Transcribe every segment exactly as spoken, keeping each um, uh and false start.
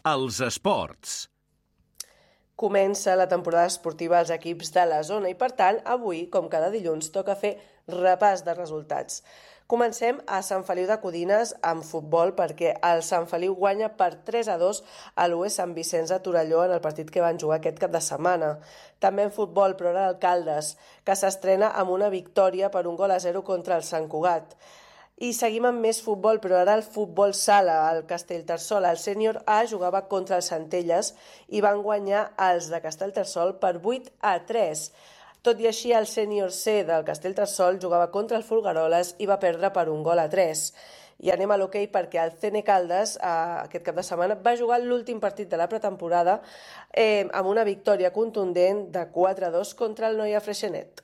Els esports. Comença la temporada esportiva als equips de la zona i, per tant, avui, com cada dilluns, toca fer repàs de resultats. Comencem a Sant Feliu de Codines amb futbol perquè el Sant Feliu guanya per tres a dos a l'U E Sant Vicenç de Torelló en el partit que van jugar aquest cap de setmana. També en futbol, però ara el Caldes, que s'estrena amb una victòria per un gol a zero contra el Sant Cugat. I seguim amb més futbol, però ara el futbol sala, el Castellterçol. El sènior A jugava contra el Centelles i van guanyar els de Castellterçol per vuit a tres. Tot i així, el sènior C del Castellterçol jugava contra el Folgueroles i va perdre per un gol a tres. I anem a l'hoquei perquè el C N Caldes, eh, aquest cap de setmana, va jugar l'últim partit de la pretemporada eh, amb una victòria contundent de quatre a dos contra el Noia Freixenet.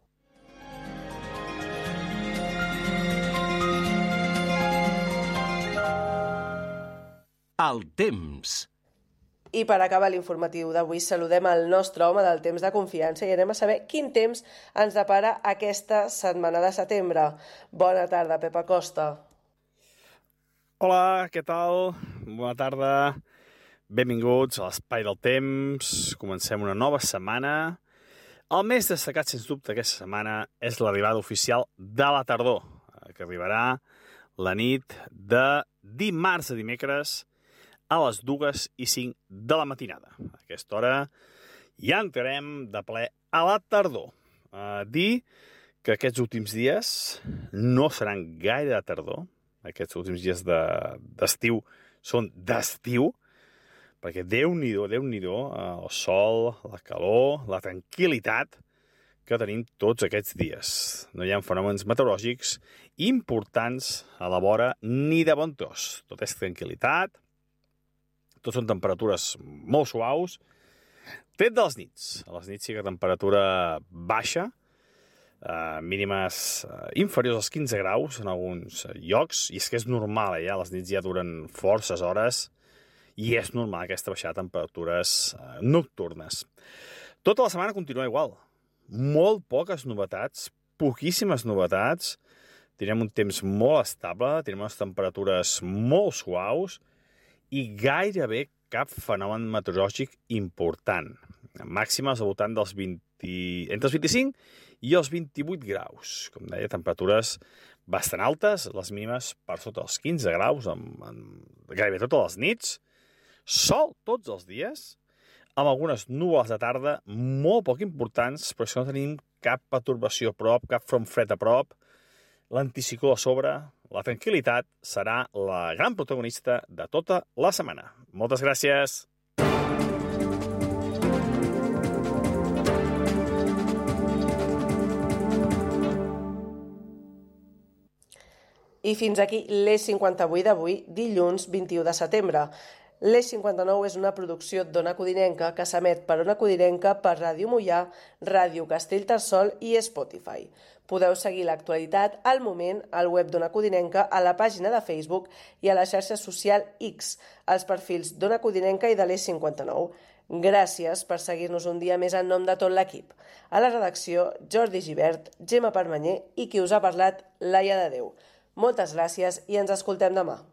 El temps. I per acabar l'informatiu d'avui saludem el nostre home del temps de confiança i anem a saber quin temps ens depara aquesta setmana de setembre. Bona tarda, Pep Acosta. Hola, què tal? Bona tarda. Benvinguts a l'Espai del Temps. Comencem una nova setmana. El més destacat, sens dubte, aquesta setmana és l'arribada oficial de la tardor, que arribarà la nit de dimarts a dimecres a les dues i cinc de la matinada. A aquesta hora ja entrarem de ple a la tardor. Uh, dir que aquests últims dies no seran gaire de tardor. Aquests últims dies de, d'estiu són d'estiu, perquè Déu-n'hi-do, Déu-n'hi-do, uh, el sol, la calor, la tranquil·litat que tenim tots aquests dies. No hi ha fenòmens meteorològics importants a la vora ni de bon tros. Tot és tranquil·litat, tots són temperatures molt suaus, tret de les nits. A les nits sí que temperatura baixa, eh, mínimes eh, inferiors als quinze graus en alguns llocs, i és que és normal, eh, ja les nits ja duren forces hores, i és normal aquesta baixada de temperatures eh, nocturnes. Tota la setmana continua igual. Molt poques novetats, poquíssimes novetats, tindrem un temps molt estable, tindrem unes temperatures molt suaus, i gairebé cap fenomen meteorològic important. Màximes al voltant dels vint, entre els vint-i-cinc i els vint-i-vuit graus. Com deia, temperatures bastant altes, les mínimes per sota els quinze graus, en, en gairebé totes les nits. Sol tots els dies, amb algunes núvols de tarda molt poc importants, però si no tenim cap pertorbació a prop, cap front fred a prop, l'anticicló a sobre, la tranquil·litat serà la gran protagonista de tota la setmana. Moltes gràcies! I fins aquí l'E cinquanta-vuit d'avui, dilluns vint-i-u de setembre. L'E cinquanta-nou és una producció d'Ona Codinenca que s'emet per Ona Codinenca per Ràdio Moià, Ràdio Castellterçol i Spotify. Podeu seguir l'actualitat al moment al web d'Ona Codinenca, a la pàgina de Facebook i a la xarxa social X, als perfils d'Ona Codinenca i de l'E cinquanta-nou. Gràcies per seguir-nos un dia més en nom de tot l'equip. A la redacció, Jordi Gibert, Gemma Permanyer i qui us ha parlat, Laia de Déu. Moltes gràcies i ens escoltem demà.